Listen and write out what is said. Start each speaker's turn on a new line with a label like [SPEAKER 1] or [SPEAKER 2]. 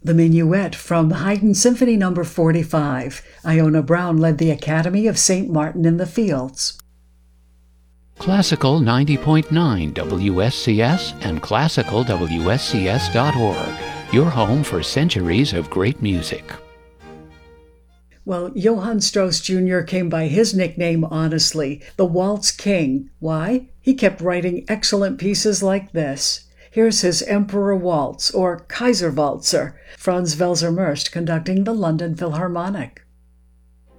[SPEAKER 1] The Minuet from Haydn Symphony No. 45. Iona Brown led the Academy of St. Martin in the Fields.
[SPEAKER 2] Classical 90.9 WSCS and classicalwscs.org, your home for centuries of great music.
[SPEAKER 1] Well, Johann Strauss Jr. came by his nickname honestly, the Waltz King. Why? He kept writing excellent pieces like this. Here's his Emperor Waltz, or Kaiserwalzer, Franz Welser-Murst conducting the London Philharmonic.